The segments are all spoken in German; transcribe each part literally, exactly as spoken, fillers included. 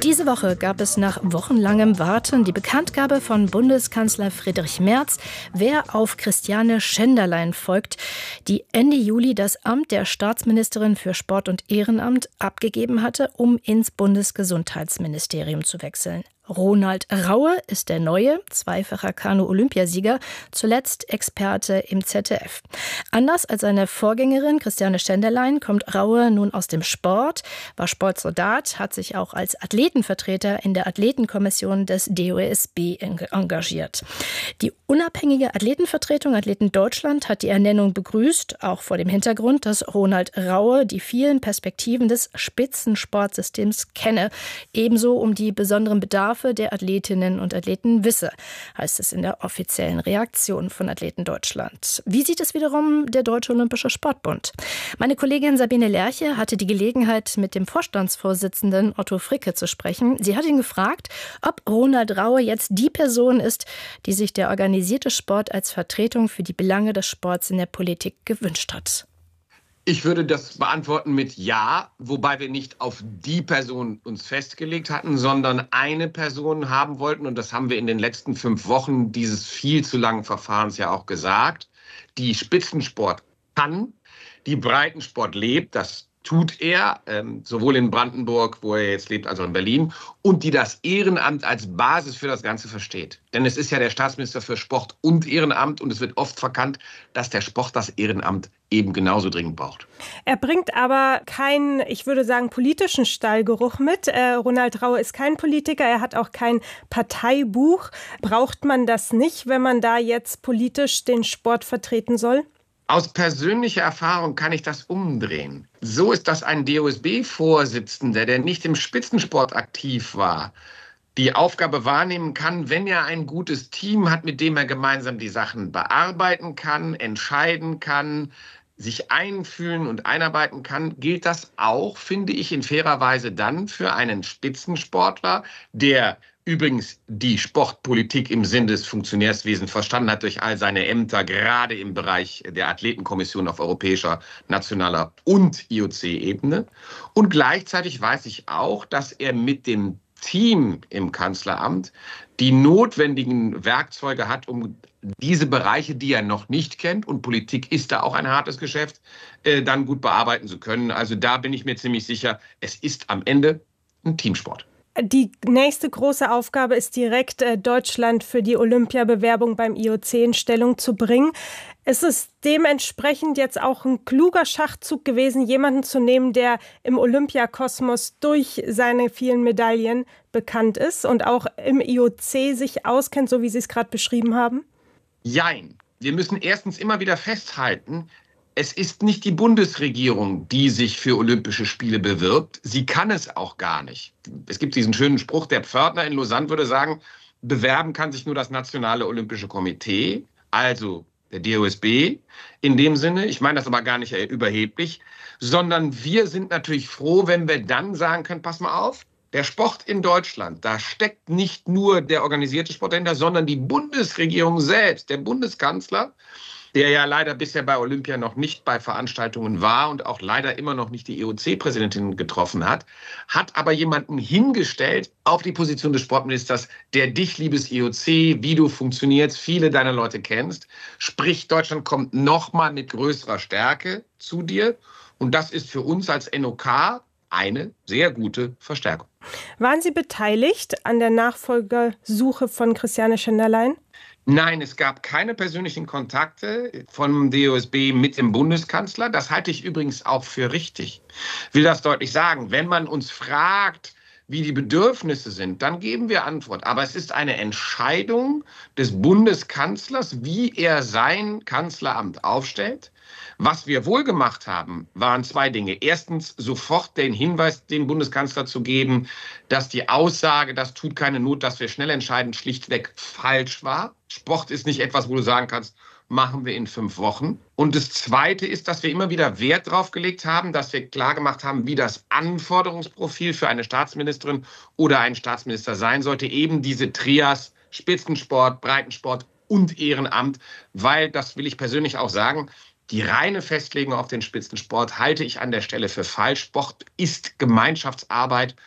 Diese Woche gab es nach wochenlangem Warten die Bekanntgabe von Bundeskanzler Friedrich Merz, wer auf Christiane Schenderlein folgt, die Ende Juli das Amt der Staatsministerin für Sport und Ehrenamt abgegeben hatte, um ins Bundesgesundheitsministerium zu wechseln. Ronald Raue ist der neue, zweifacher Kanu-Olympiasieger, zuletzt Experte im Z D F. Anders als seine Vorgängerin Christiane Schenderlein kommt Raue nun aus dem Sport, war Sportsoldat, hat sich auch als Athletenvertreter in der Athletenkommission des D O S B engagiert. Die unabhängige Athletenvertretung Athleten Deutschland hat die Ernennung begrüßt, auch vor dem Hintergrund, dass Ronald Raue die vielen Perspektiven des Spitzensportsystems kenne, ebenso um die besonderen Bedarfe der Athletinnen und Athleten wisse, heißt es in der offiziellen Reaktion von Athleten Deutschland. Wie sieht es wiederum der Deutsche Olympische Sportbund? Meine Kollegin Sabine Lerche hatte die Gelegenheit, mit dem Vorstandsvorsitzenden Otto Fricke zu sprechen. Sie hat ihn gefragt, ob Ronald Raue jetzt die Person ist, die sich der organisierte Sport als Vertretung für die Belange des Sports in der Politik gewünscht hat. Ich würde das beantworten mit Ja, wobei wir nicht auf die Person uns festgelegt hatten, sondern eine Person haben wollten. Und das haben wir in den letzten fünf Wochen dieses viel zu langen Verfahrens ja auch gesagt, die Spitzensport kann, die Breitensport lebt, das tut er, ähm, sowohl in Brandenburg, wo er jetzt lebt, als auch in Berlin, und die das Ehrenamt als Basis für das Ganze versteht. Denn es ist ja der Staatsminister für Sport und Ehrenamt und es wird oft verkannt, dass der Sport das Ehrenamt eben genauso dringend braucht. Er bringt aber keinen, ich würde sagen, politischen Stallgeruch mit. Äh, Ronald Raue ist kein Politiker, er hat auch kein Parteibuch. Braucht man das nicht, wenn man da jetzt politisch den Sport vertreten soll? Aus persönlicher Erfahrung kann ich das umdrehen. So ist das ein D O S B-Vorsitzender, der nicht im Spitzensport aktiv war, die Aufgabe wahrnehmen kann, wenn er ein gutes Team hat, mit dem er gemeinsam die Sachen bearbeiten kann, entscheiden kann, sich einfühlen und einarbeiten kann, gilt das auch, finde ich, in fairer Weise dann für einen Spitzensportler, der übrigens die Sportpolitik im Sinne des Funktionärswesens verstanden hat durch all seine Ämter, gerade im Bereich der Athletenkommission auf europäischer, nationaler und I O C-Ebene. Und gleichzeitig weiß ich auch, dass er mit dem Team im Kanzleramt die notwendigen Werkzeuge hat, um diese Bereiche, die er noch nicht kennt, und Politik ist da auch ein hartes Geschäft, äh, dann gut bearbeiten zu können. Also da bin ich mir ziemlich sicher, es ist am Ende ein Teamsport. Die nächste große Aufgabe ist direkt, äh, Deutschland für die Olympiabewerbung beim I O C in Stellung zu bringen. Es ist dementsprechend jetzt auch ein kluger Schachzug gewesen, jemanden zu nehmen, der im Olympiakosmos durch seine vielen Medaillen bekannt ist und auch im I O C sich auskennt, so wie Sie es gerade beschrieben haben? Jein. Wir müssen erstens immer wieder festhalten, es ist nicht die Bundesregierung, die sich für Olympische Spiele bewirbt. Sie kann es auch gar nicht. Es gibt diesen schönen Spruch, der Pförtner in Lausanne würde sagen, bewerben kann sich nur das Nationale Olympische Komitee, also der D O S B in dem Sinne. Ich meine das aber gar nicht überheblich, sondern wir sind natürlich froh, wenn wir dann sagen können, pass mal auf, der Sport in Deutschland, da steckt nicht nur der organisierte Sport dahinter, sondern die Bundesregierung selbst, der Bundeskanzler, der ja leider bisher bei Olympia noch nicht bei Veranstaltungen war und auch leider immer noch nicht die I O C-Präsidentin getroffen hat, hat aber jemanden hingestellt auf die Position des Sportministers, der dich, liebes I O C, wie du funktionierst, viele deiner Leute kennst. Sprich, Deutschland kommt nochmal mit größerer Stärke zu dir. Und das ist für uns als N O K eine sehr gute Verstärkung. Waren Sie beteiligt an der Nachfolgersuche von Christiane Schenderlein? Nein, es gab keine persönlichen Kontakte vom D O S B mit dem Bundeskanzler. Das halte ich übrigens auch für richtig. Ich will das deutlich sagen. Wenn man uns fragt, wie die Bedürfnisse sind, dann geben wir Antwort. Aber es ist eine Entscheidung des Bundeskanzlers, wie er sein Kanzleramt aufstellt. Was wir wohl gemacht haben, waren zwei Dinge. Erstens, sofort den Hinweis dem Bundeskanzler zu geben, dass die Aussage, das tut keine Not, dass wir schnell entscheiden, schlichtweg falsch war. Sport ist nicht etwas, wo du sagen kannst, machen wir in fünf Wochen. Und das Zweite ist, dass wir immer wieder Wert drauf gelegt haben, dass wir klargemacht haben, wie das Anforderungsprofil für eine Staatsministerin oder einen Staatsminister sein sollte. Eben diese Trias Spitzensport, Breitensport und Ehrenamt, weil, das will ich persönlich auch sagen, die reine Festlegung auf den Spitzensport halte ich an der Stelle für falsch. Sport ist Gemeinschaftsarbeit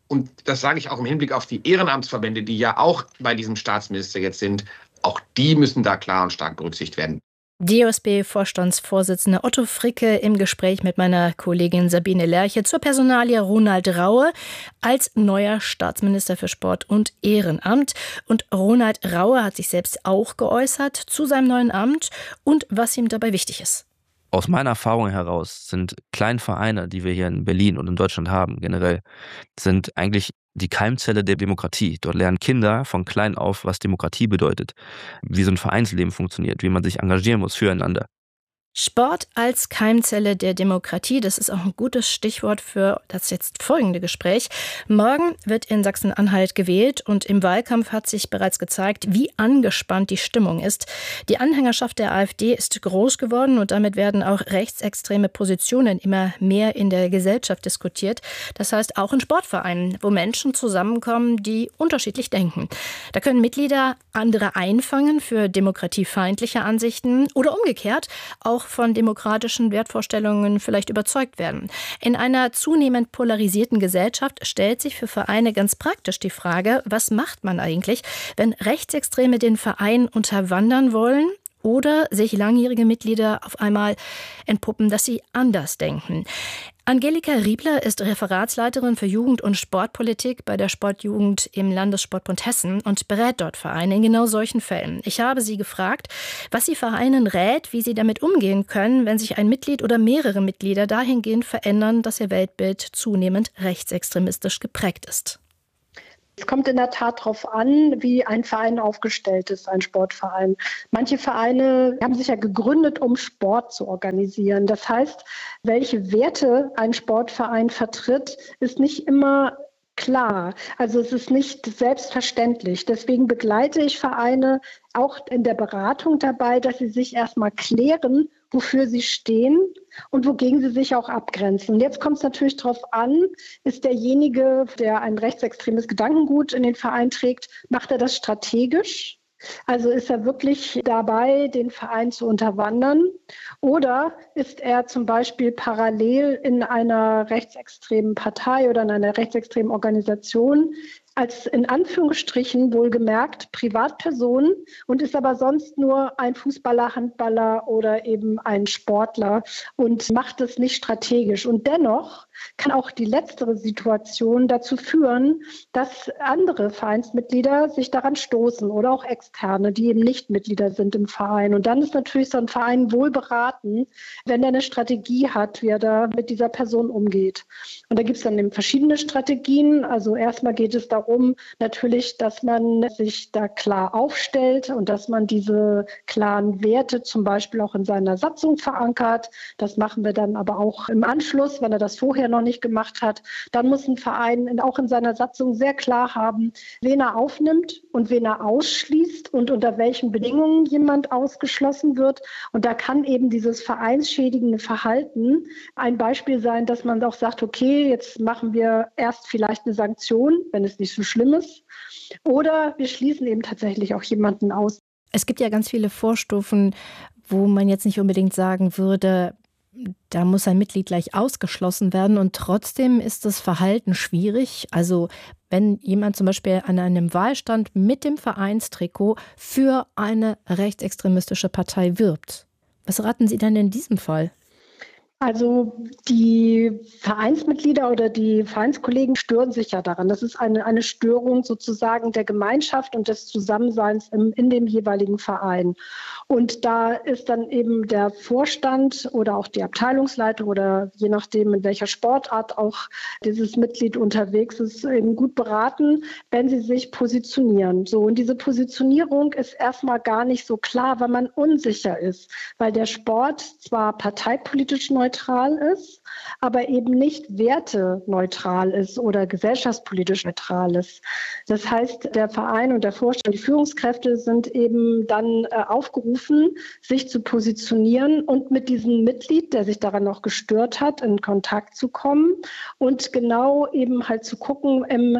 Und das sage ich auch im Hinblick auf die Ehrenamtsverbände, die ja auch bei diesem Staatsminister jetzt sind. Auch die müssen da klar und stark berücksichtigt werden. D O S B-Vorstandsvorsitzender Otto Fricke im Gespräch mit meiner Kollegin Sabine Lerche zur Personalie Ronald Raue als neuer Staatsminister für Sport und Ehrenamt. Und Ronald Raue hat sich selbst auch geäußert zu seinem neuen Amt und was ihm dabei wichtig ist. Aus meiner Erfahrung heraus sind kleine Vereine, die wir hier in Berlin und in Deutschland haben, generell, sind eigentlich die Keimzelle der Demokratie. Dort lernen Kinder von klein auf, was Demokratie bedeutet, wie so ein Vereinsleben funktioniert, wie man sich engagieren muss füreinander. Sport als Keimzelle der Demokratie, das ist auch ein gutes Stichwort für das jetzt folgende Gespräch. Morgen wird in Sachsen-Anhalt gewählt und im Wahlkampf hat sich bereits gezeigt, wie angespannt die Stimmung ist. Die Anhängerschaft der AfD ist groß geworden und damit werden auch rechtsextreme Positionen immer mehr in der Gesellschaft diskutiert. Das heißt auch in Sportvereinen, wo Menschen zusammenkommen, die unterschiedlich denken. Da können Mitglieder andere einfangen für demokratiefeindliche Ansichten oder umgekehrt auch von demokratischen Wertvorstellungen vielleicht überzeugt werden. In einer zunehmend polarisierten Gesellschaft stellt sich für Vereine ganz praktisch die Frage, was macht man eigentlich, wenn Rechtsextreme den Verein unterwandern wollen oder sich langjährige Mitglieder auf einmal entpuppen, dass sie anders denken. Angelika Riebler ist Referatsleiterin für Jugend- und Sportpolitik bei der Sportjugend im Landessportbund Hessen und berät dort Vereine in genau solchen Fällen. Ich habe sie gefragt, was sie Vereinen rät, wie sie damit umgehen können, wenn sich ein Mitglied oder mehrere Mitglieder dahingehend verändern, dass ihr Weltbild zunehmend rechtsextremistisch geprägt ist. Es kommt in der Tat darauf an, wie ein Verein aufgestellt ist, ein Sportverein. Manche Vereine haben sich ja gegründet, um Sport zu organisieren. Das heißt, welche Werte ein Sportverein vertritt, ist nicht immer klar. Also es ist nicht selbstverständlich. Deswegen begleite ich Vereine auch in der Beratung dabei, dass sie sich erstmal klären, wofür sie stehen und wogegen sie sich auch abgrenzen. Und jetzt kommt es natürlich darauf an, ist derjenige, der ein rechtsextremes Gedankengut in den Verein trägt, macht er das strategisch? Also ist er wirklich dabei, den Verein zu unterwandern? Oder ist er zum Beispiel parallel in einer rechtsextremen Partei oder in einer rechtsextremen Organisation als in Anführungsstrichen wohlgemerkt Privatperson und ist aber sonst nur ein Fußballer, Handballer oder eben ein Sportler und macht es nicht strategisch. Und dennoch kann auch die letztere Situation dazu führen, dass andere Vereinsmitglieder sich daran stoßen oder auch Externe, die eben nicht Mitglieder sind im Verein. Und dann ist natürlich so ein Verein wohl beraten, wenn er eine Strategie hat, wie er da mit dieser Person umgeht. Und da gibt es dann eben verschiedene Strategien. Also erstmal geht es darum, natürlich, dass man sich da klar aufstellt und dass man diese klaren Werte zum Beispiel auch in seiner Satzung verankert. Das machen wir dann aber auch im Anschluss, wenn er das vorher noch nicht gemacht hat. Dann muss ein Verein auch in seiner Satzung sehr klar haben, wen er aufnimmt und wen er ausschließt und unter welchen Bedingungen jemand ausgeschlossen wird. Und da kann eben dieses vereinsschädigende Verhalten ein Beispiel sein, dass man auch sagt, okay, jetzt machen wir erst vielleicht eine Sanktion, wenn es nicht so schlimm ist. Oder wir schließen eben tatsächlich auch jemanden aus. Es gibt ja ganz viele Vorstufen, wo man jetzt nicht unbedingt sagen würde, da muss ein Mitglied gleich ausgeschlossen werden und trotzdem ist das Verhalten schwierig. Also wenn jemand zum Beispiel an einem Wahlstand mit dem Vereinstrikot für eine rechtsextremistische Partei wirbt. Was raten Sie denn in diesem Fall? Also die Vereinsmitglieder oder die Vereinskollegen stören sich ja daran. Das ist eine, eine Störung sozusagen der Gemeinschaft und des Zusammenseins im, in dem jeweiligen Verein. Und da ist dann eben der Vorstand oder auch die Abteilungsleitung oder je nachdem, in welcher Sportart auch dieses Mitglied unterwegs ist, eben gut beraten, wenn sie sich positionieren. So, und diese Positionierung ist erstmal gar nicht so klar, weil man unsicher ist, weil der Sport zwar parteipolitisch neu neutral ist, aber eben nicht werteneutral ist oder gesellschaftspolitisch neutral ist. Das heißt, der Verein und der Vorstand, die Führungskräfte sind eben dann äh, aufgerufen, sich zu positionieren und mit diesem Mitglied, der sich daran noch gestört hat, in Kontakt zu kommen und genau eben halt zu gucken, ähm,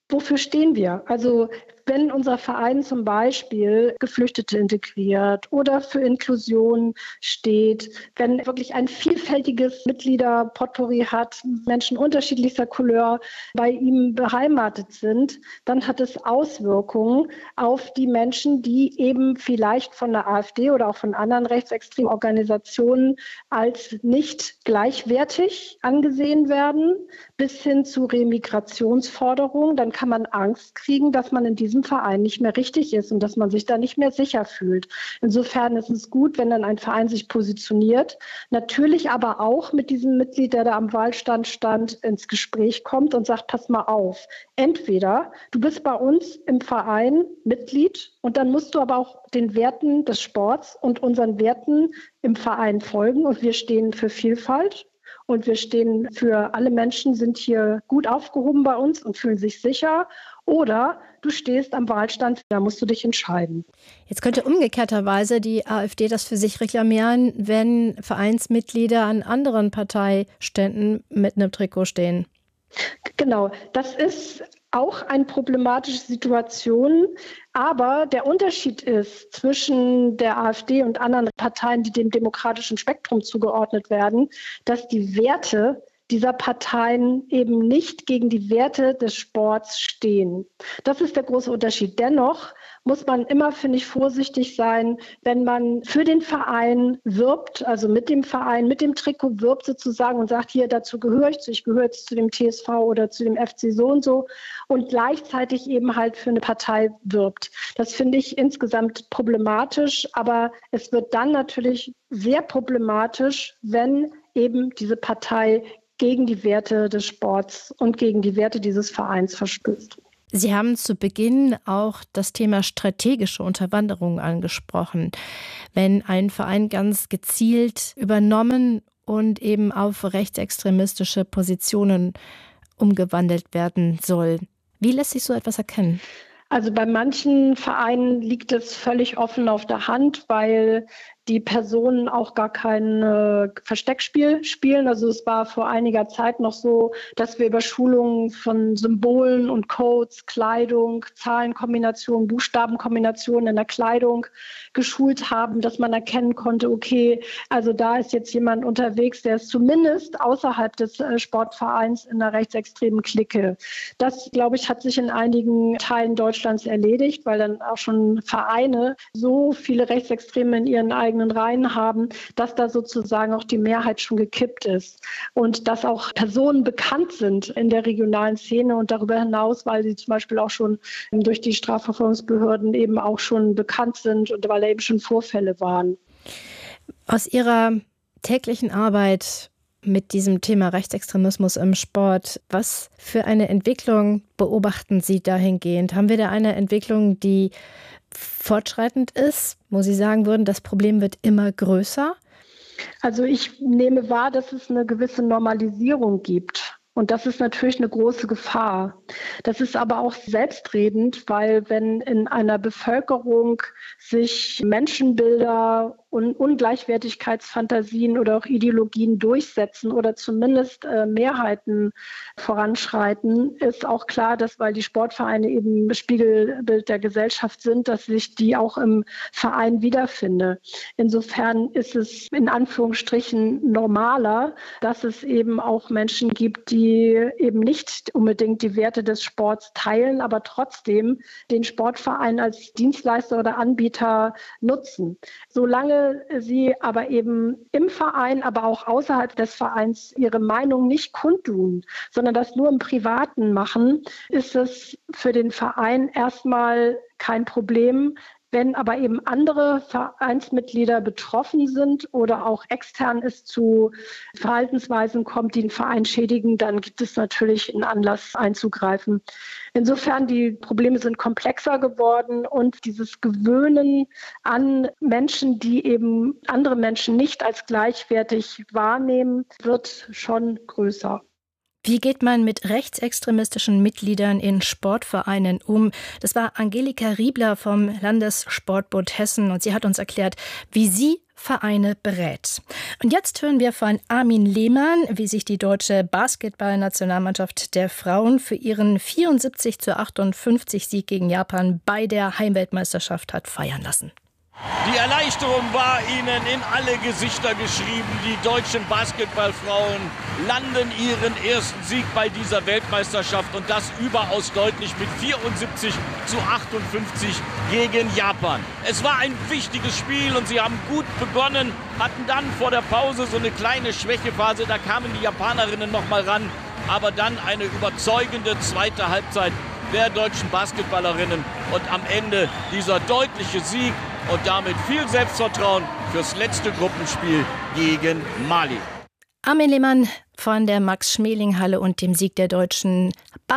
wofür stehen wir? Also wenn unser Verein zum Beispiel Geflüchtete integriert oder für Inklusion steht, wenn wirklich ein vielfältiges Mitgliederpotpourri hat, Menschen unterschiedlichster Couleur bei ihm beheimatet sind, dann hat es Auswirkungen auf die Menschen, die eben vielleicht von der AfD oder auch von anderen rechtsextremen Organisationen als nicht gleichwertig angesehen werden, bis hin zu Remigrationsforderungen. Dann kann man Angst kriegen, dass man in diesem Verein nicht mehr richtig ist und dass man sich da nicht mehr sicher fühlt. Insofern ist es gut, wenn dann ein Verein sich positioniert, natürlich aber auch mit diesem Mitglied, der da am Wahlstand stand, ins Gespräch kommt und sagt, pass mal auf, entweder du bist bei uns im Verein Mitglied und dann musst du aber auch den Werten des Sports und unseren Werten im Verein folgen und wir stehen für Vielfalt. Und wir stehen für alle Menschen, sind hier gut aufgehoben bei uns und fühlen sich sicher. Oder du stehst am Wahlstand, da musst du dich entscheiden. Jetzt könnte umgekehrterweise die AfD das für sich reklamieren, wenn Vereinsmitglieder an anderen Parteiständen mit einem Trikot stehen. Genau, das ist auch eine problematische Situation. Aber der Unterschied ist zwischen der AfD und anderen Parteien, die dem demokratischen Spektrum zugeordnet werden, dass die Werte dieser Parteien eben nicht gegen die Werte des Sports stehen. Das ist der große Unterschied. Dennoch muss man immer, finde ich, vorsichtig sein, wenn man für den Verein wirbt, also mit dem Verein, mit dem Trikot wirbt sozusagen und sagt, hier, dazu gehöre ich zu, ich gehöre jetzt zu dem T S V oder zu dem F C so und so und gleichzeitig eben halt für eine Partei wirbt. Das finde ich insgesamt problematisch, aber es wird dann natürlich sehr problematisch, wenn eben diese Partei gegen die Werte des Sports und gegen die Werte dieses Vereins verstößt. Sie haben zu Beginn auch das Thema strategische Unterwanderung angesprochen. Wenn ein Verein ganz gezielt übernommen und eben auf rechtsextremistische Positionen umgewandelt werden soll. Wie lässt sich so etwas erkennen? Also bei manchen Vereinen liegt es völlig offen auf der Hand, weil die Personen auch gar kein äh, Versteckspiel spielen. Also es war vor einiger Zeit noch so, dass wir über Schulungen von Symbolen und Codes, Kleidung, Zahlenkombinationen, Buchstabenkombinationen in der Kleidung geschult haben, dass man erkennen konnte, okay, also da ist jetzt jemand unterwegs, der ist zumindest außerhalb des äh, Sportvereins in einer rechtsextremen Clique. Das, glaube ich, hat sich in einigen Teilen Deutschlands erledigt, weil dann auch schon Vereine so viele Rechtsextreme in ihren eigenen Reihen haben, dass da sozusagen auch die Mehrheit schon gekippt ist und dass auch Personen bekannt sind in der regionalen Szene und darüber hinaus, weil sie zum Beispiel auch schon durch die Strafverfolgungsbehörden eben auch schon bekannt sind und weil da eben schon Vorfälle waren. Aus Ihrer täglichen Arbeit mit diesem Thema Rechtsextremismus im Sport, was für eine Entwicklung beobachten Sie dahingehend? Haben wir da eine Entwicklung, die fortschreitend ist, wo Sie sagen würden, das Problem wird immer größer? Also ich nehme wahr, dass es eine gewisse Normalisierung gibt. Und das ist natürlich eine große Gefahr. Das ist aber auch selbstredend, weil wenn in einer Bevölkerung sich Menschenbilder und Ungleichwertigkeitsfantasien oder auch Ideologien durchsetzen oder zumindest äh, Mehrheiten voranschreiten, ist auch klar, dass, weil die Sportvereine eben Spiegelbild der Gesellschaft sind, dass sich die auch im Verein wiederfinde. Insofern ist es in Anführungsstrichen normaler, dass es eben auch Menschen gibt, die eben nicht unbedingt die Werte des Sports teilen, aber trotzdem den Sportverein als Dienstleister oder Anbieter nutzen. Solange sie aber eben im Verein, aber auch außerhalb des Vereins ihre Meinung nicht kundtun, sondern das nur im Privaten machen, ist es für den Verein erstmal kein Problem. Wenn aber eben andere Vereinsmitglieder betroffen sind oder auch extern es zu Verhaltensweisen kommt, die den Verein schädigen, dann gibt es natürlich einen Anlass einzugreifen. Insofern, die Probleme sind komplexer geworden und dieses Gewöhnen an Menschen, die eben andere Menschen nicht als gleichwertig wahrnehmen, wird schon größer. Wie geht man mit rechtsextremistischen Mitgliedern in Sportvereinen um? Das war Angelika Riebler vom Landessportbund Hessen und sie hat uns erklärt, wie sie Vereine berät. Und jetzt hören wir von Armin Lehmann, wie sich die deutsche Basketballnationalmannschaft der Frauen für ihren vierundsiebzig zu achtundfünfzig Sieg gegen Japan bei der Heimweltmeisterschaft hat feiern lassen. Die Erleichterung war ihnen in alle Gesichter geschrieben. Die deutschen Basketballfrauen landen ihren ersten Sieg bei dieser Weltmeisterschaft und das überaus deutlich mit vierundsiebzig zu achtundfünfzig gegen Japan. Es war ein wichtiges Spiel und sie haben gut begonnen, hatten dann vor der Pause so eine kleine Schwächephase. Da kamen die Japanerinnen noch mal ran, aber dann eine überzeugende zweite Halbzeit der deutschen Basketballerinnen und am Ende dieser deutliche Sieg und damit viel Selbstvertrauen fürs letzte Gruppenspiel gegen Mali. Armin Lehmann von der Max-Schmeling-Halle und dem Sieg der deutschen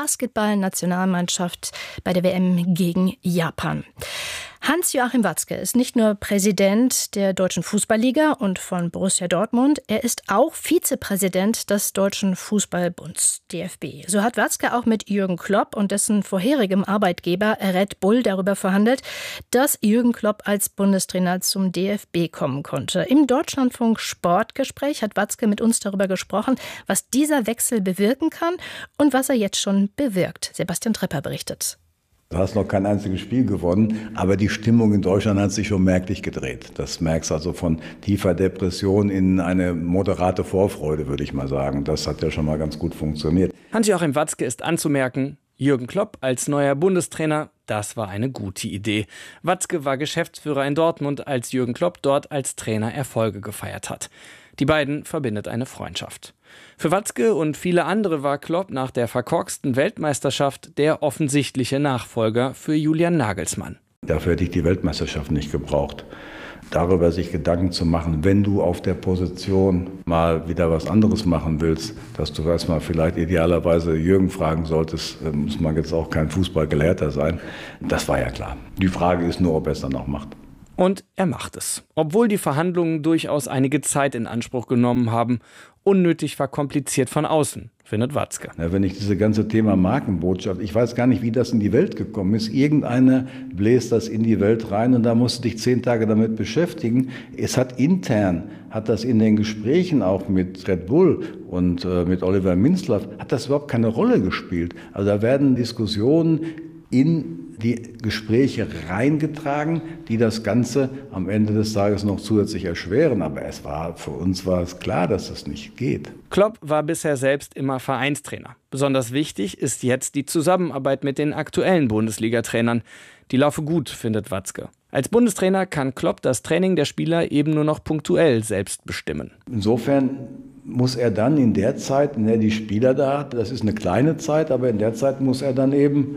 Basketball-Nationalmannschaft bei der W M gegen Japan. Hans-Joachim Watzke ist nicht nur Präsident der Deutschen Fußballliga und von Borussia Dortmund, er ist auch Vizepräsident des Deutschen Fußballbunds, D F B. So hat Watzke auch mit Jürgen Klopp und dessen vorherigem Arbeitgeber Red Bull darüber verhandelt, dass Jürgen Klopp als Bundestrainer zum D F B kommen konnte. Im Deutschlandfunk Sportgespräch hat Watzke mit uns darüber gesprochen, was dieser Wechsel bewirken kann und was er jetzt schon bewirkt. Sebastian Trepper berichtet. Du hast noch kein einziges Spiel gewonnen, aber die Stimmung in Deutschland hat sich schon merklich gedreht. Das merkst du also von tiefer Depression in eine moderate Vorfreude, würde ich mal sagen. Das hat ja schon mal ganz gut funktioniert. Hans-Joachim Watzke ist anzumerken, Jürgen Klopp als neuer Bundestrainer, das war eine gute Idee. Watzke war Geschäftsführer in Dortmund, als Jürgen Klopp dort als Trainer Erfolge gefeiert hat. Die beiden verbindet eine Freundschaft. Für Watzke und viele andere war Klopp nach der verkorksten Weltmeisterschaft der offensichtliche Nachfolger für Julian Nagelsmann. Dafür hätte ich die Weltmeisterschaft nicht gebraucht. Darüber sich Gedanken zu machen, wenn du auf der Position mal wieder was anderes machen willst, dass du erstmal vielleicht idealerweise Jürgen fragen solltest, muss man jetzt auch kein Fußballgelehrter sein. Das war ja klar. Die Frage ist nur, ob er es dann auch macht. Und er macht es. Obwohl die Verhandlungen durchaus einige Zeit in Anspruch genommen haben, unnötig verkompliziert von außen, findet Watzke. Ja, wenn ich diese ganze Thema Markenbotschaft, ich weiß gar nicht, wie das in die Welt gekommen ist. Irgendeiner bläst das in die Welt rein und da musst du dich zehn Tage damit beschäftigen. Es hat intern, hat das in den Gesprächen auch mit Red Bull und äh, mit Oliver Minzlaff, hat das überhaupt keine Rolle gespielt. Also da werden Diskussionen in die Gespräche reingetragen, die das Ganze am Ende des Tages noch zusätzlich erschweren. Aber es war, für uns war es klar, dass das nicht geht. Klopp war bisher selbst immer Vereinstrainer. Besonders wichtig ist jetzt die Zusammenarbeit mit den aktuellen Bundesliga-Trainern. Die laufe gut, findet Watzke. Als Bundestrainer kann Klopp das Training der Spieler eben nur noch punktuell selbst bestimmen. Insofern muss er dann in der Zeit, in der die Spieler da hat, das ist eine kleine Zeit, aber in der Zeit muss er dann eben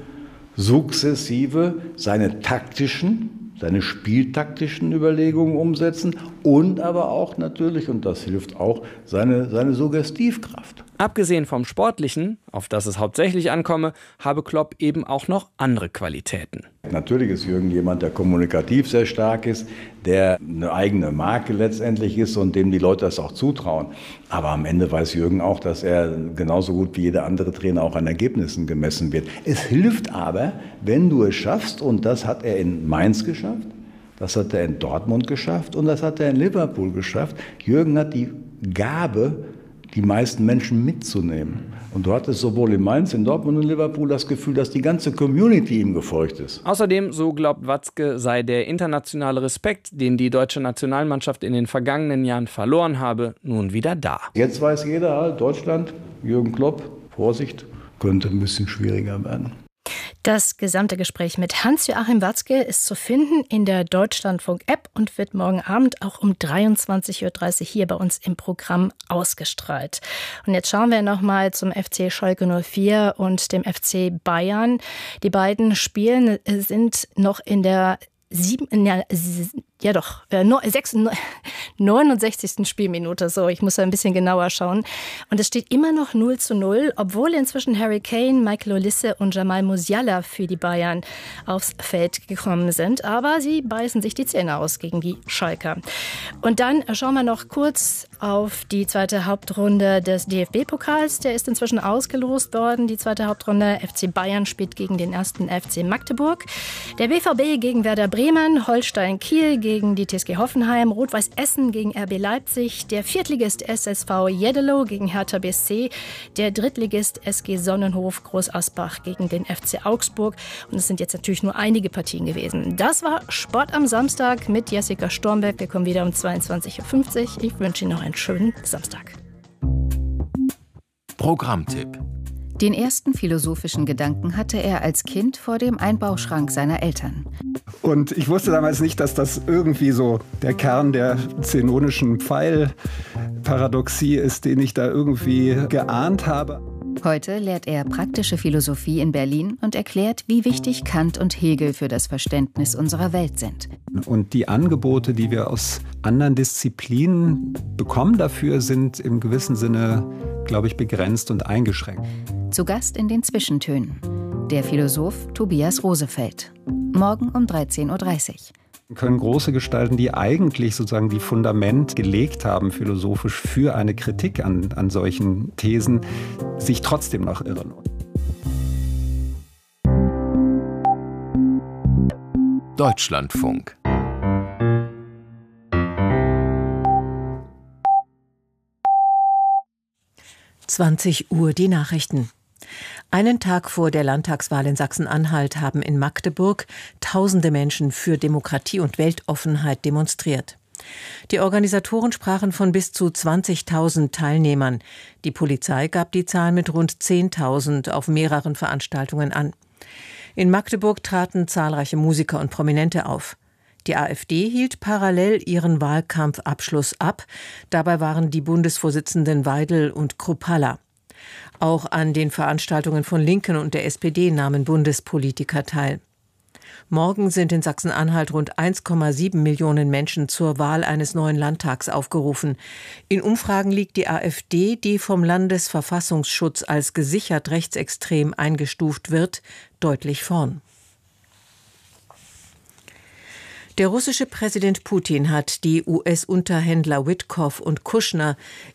sukzessive seine taktischen, seine spieltaktischen Überlegungen umsetzen und aber auch natürlich, und das hilft auch, seine, seine Suggestivkraft. Abgesehen vom Sportlichen, auf das es hauptsächlich ankomme, habe Klopp eben auch noch andere Qualitäten. Natürlich ist Jürgen jemand, der kommunikativ sehr stark ist, der eine eigene Marke letztendlich ist und dem die Leute das auch zutrauen. Aber am Ende weiß Jürgen auch, dass er genauso gut wie jeder andere Trainer auch an Ergebnissen gemessen wird. Es hilft aber, wenn du es schaffst, und das hat er in Mainz geschafft, das hat er in Dortmund geschafft und das hat er in Liverpool geschafft. Jürgen hat die Gabe, die meisten Menschen mitzunehmen. Und du hattest sowohl in Mainz, in Dortmund und in Liverpool das Gefühl, dass die ganze Community ihm gefolgt ist. Außerdem, so glaubt Watzke, sei der internationale Respekt, den die deutsche Nationalmannschaft in den vergangenen Jahren verloren habe, nun wieder da. Jetzt weiß jeder halt, Deutschland, Jürgen Klopp, Vorsicht, könnte ein bisschen schwieriger werden. Das gesamte Gespräch mit Hans-Joachim Watzke ist zu finden in der Deutschlandfunk-App und wird morgen Abend auch um dreiundzwanzig Uhr dreißig hier bei uns im Programm ausgestrahlt. Und jetzt schauen wir nochmal zum F C Schalke null vier und dem F C Bayern. Die beiden Spielen sind noch in der sieben, ja, ja doch, äh, neunundsechzigsten Spielminute, so, ich muss da ein bisschen genauer schauen. Und es steht immer noch null zu null, obwohl inzwischen Harry Kane, Michael Olise und Jamal Musiala für die Bayern aufs Feld gekommen sind. Aber sie beißen sich die Zähne aus gegen die Schalker. Und dann schauen wir noch kurz auf die zweite Hauptrunde des D F B-Pokals. Der ist inzwischen ausgelost worden. Die zweite Hauptrunde, F C Bayern spielt gegen den ersten F C Magdeburg. Der B V B gegen Werder Bremen, Holstein Kiel gegen die T S G Hoffenheim, Rot-Weiß Essen gegen R B Leipzig, der Viertligist S S V Jeddelo gegen Hertha B S C, der Drittligist S G Sonnenhof Groß Asbach gegen den F C Augsburg. Und es sind jetzt natürlich nur einige Partien gewesen. Das war Sport am Samstag mit Jessica Stormberg. Wir kommen wieder um zweiundzwanzig Uhr fünfzig. Ich wünsche Ihnen noch einen schönen Samstag. Programmtipp. Den ersten philosophischen Gedanken hatte er als Kind vor dem Einbauschrank seiner Eltern. Und ich wusste damals nicht, dass das irgendwie so der Kern der zenonischen Pfeilparadoxie ist, den ich da irgendwie geahnt habe. Heute lehrt er praktische Philosophie in Berlin und erklärt, wie wichtig Kant und Hegel für das Verständnis unserer Welt sind. Und die Angebote, die wir aus anderen Disziplinen bekommen dafür, sind im gewissen Sinne, glaube ich, begrenzt und eingeschränkt. Zu Gast in den Zwischentönen der Philosoph Tobias Rosefeld. Morgen um dreizehn Uhr dreißig. Können große Gestalten, die eigentlich sozusagen die Fundament gelegt haben, philosophisch für eine Kritik an, an solchen Thesen, sich trotzdem noch irren. Deutschlandfunk. zwanzig Uhr die Nachrichten. Einen Tag vor der Landtagswahl in Sachsen-Anhalt haben in Magdeburg tausende Menschen für Demokratie und Weltoffenheit demonstriert. Die Organisatoren sprachen von bis zu zwanzigtausend Teilnehmern. Die Polizei gab die Zahl mit rund zehntausend auf mehreren Veranstaltungen an. In Magdeburg traten zahlreiche Musiker und Prominente auf. Die AfD hielt parallel ihren Wahlkampfabschluss ab. Dabei waren die Bundesvorsitzenden Weidel und Kruppalla. Auch an den Veranstaltungen von Linken und der S P D nahmen Bundespolitiker teil. Morgen sind in Sachsen-Anhalt rund eins Komma sieben Millionen Menschen zur Wahl eines neuen Landtags aufgerufen. In Umfragen liegt die AfD, die vom Landesverfassungsschutz als gesichert rechtsextrem eingestuft wird, deutlich vorn. Der russische Präsident Putin hat die U S-Unterhändler Witkow und Kushner